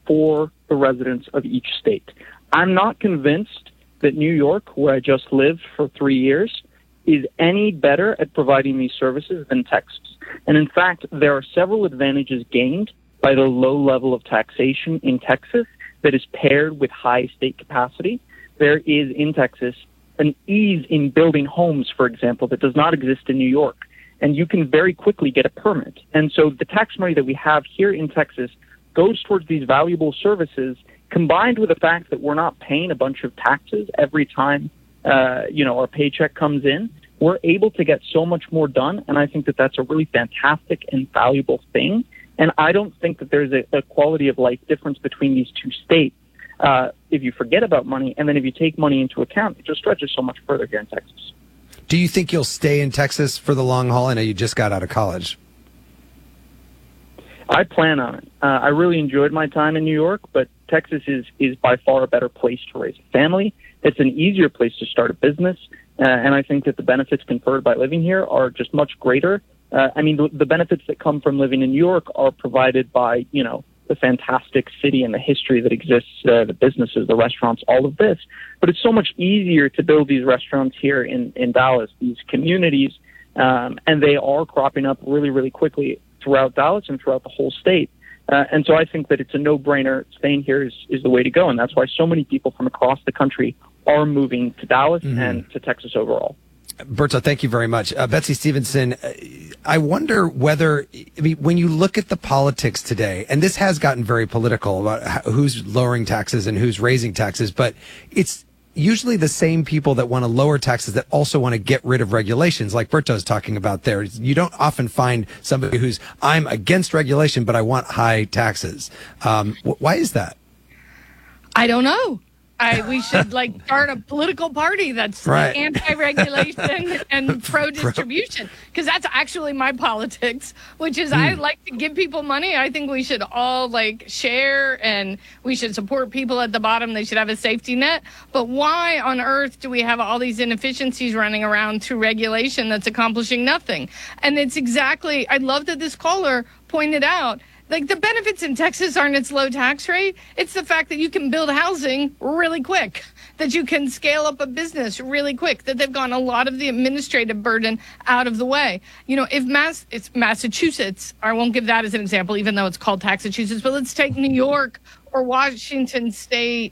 for the residents of each state. I'm not convinced that New York, where I just lived for 3 years, is any better at providing these services than Texas. And in fact, there are several advantages gained by the low level of taxation in Texas that is paired with high state capacity. There is in Texas an ease in building homes, for example, that does not exist in New York. And you can very quickly get a permit. And so the tax money that we have here in Texas goes towards these valuable services, combined with the fact that we're not paying a bunch of taxes every time our paycheck comes in. We're able to get so much more done, and I think that that's a really fantastic and valuable thing. And I don't think that there's a quality of life difference between these two states. If you forget about money, and then if you take money into account, it just stretches so much further here in Texas. Do you think you'll stay in Texas for the long haul? I know you just got out of college. I plan on it. I really enjoyed my time in New York, but Texas is by far a better place to raise a family. It's an easier place to start a business, and I think that the benefits conferred by living here are just much greater. The benefits that come from living in New York are provided by, the fantastic city and the history that exists, the businesses, the restaurants, all of this. But it's so much easier to build these restaurants here in Dallas, these communities, and they are cropping up really, really quickly throughout Dallas and throughout the whole state. And so I think that it's a no-brainer. Staying here is the way to go, and that's why so many people from across the country are moving to Dallas and to Texas overall. Berto, thank you very much. Betsy Stevenson, I wonder whether, when you look at the politics today, and this has gotten very political about who's lowering taxes and who's raising taxes, but it's usually the same people that want to lower taxes that also want to get rid of regulations, like Berto's talking about there. You don't often find somebody who's, I'm against regulation, but I want high taxes. Why is that? I don't know. We should start a political party that's right. Anti-regulation and pro-distribution, because that's actually my politics, which is I like to give people money. I think we should all share, and we should support people at the bottom. They should have a safety net. But why on earth do we have all these inefficiencies running around through regulation that's accomplishing nothing? And it's exactly, I love that this caller pointed out, the benefits in Texas aren't its low tax rate. It's the fact that you can build housing really quick, that you can scale up a business really quick, that they've gotten a lot of the administrative burden out of the way. If it's Massachusetts, I won't give that as an example, even though it's called Taxachusetts, but let's take New York or Washington State.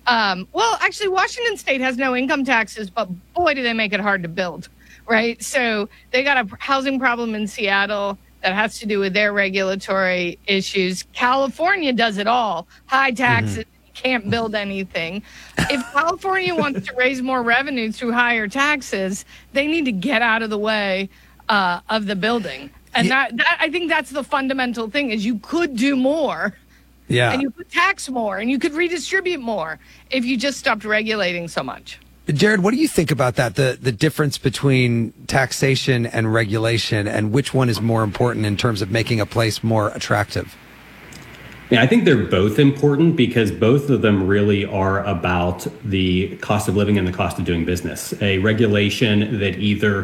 Actually, Washington State has no income taxes, but boy, do they make it hard to build, right? So they got a housing problem in Seattle that has to do with their regulatory issues. California does it all. High taxes, can't build anything. If California wants to raise more revenue through higher taxes, they need to get out of the way of the building. And that I think that's the fundamental thing, is you could do more. Yeah. And you could tax more, and you could redistribute more if you just stopped regulating so much. Jared, what do you think about that? The difference between taxation and regulation, and which one is more important in terms of making a place more attractive? Yeah, I think they're both important, because both of them really are about the cost of living and the cost of doing business. A regulation that either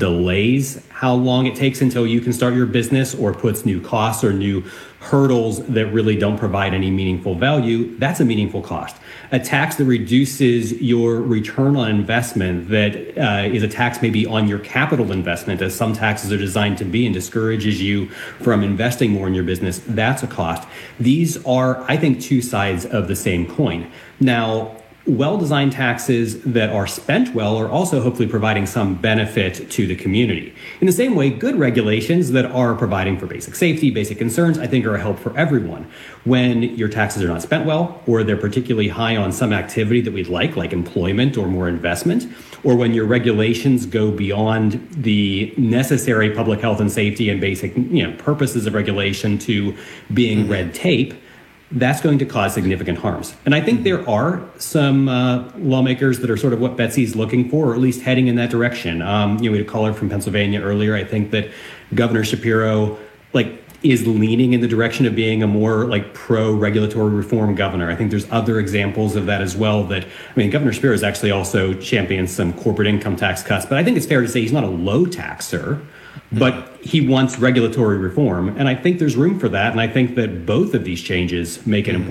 delays how long it takes until you can start your business, or puts new costs or new hurdles that really don't provide any meaningful value, that's a meaningful cost. A tax that reduces your return on investment, that is a tax maybe on your capital investment, as some taxes are designed to be, and discourages you from investing more in your business, that's a cost. These are, I think, two sides of the same coin. Now, well-designed taxes that are spent well are also hopefully providing some benefit to the community. In the same way, good regulations that are providing for basic safety, basic concerns, I think are a help for everyone. When your taxes are not spent well, or they're particularly high on some activity that we'd like employment or more investment, or when your regulations go beyond the necessary public health and safety and basic purposes of regulation to being red tape, that's going to cause significant harms. And I think there are some lawmakers that are sort of what Betsy's looking for, or at least heading in that direction. We had a caller from Pennsylvania earlier. I think that Governor Shapiro is leaning in the direction of being a more pro-regulatory reform governor. I think there's other examples of that as well. Governor Shapiro has actually also championed some corporate income tax cuts, but I think it's fair to say he's not a low taxer, but he wants regulatory reform. And I think there's room for that. And I think that both of these changes make it important.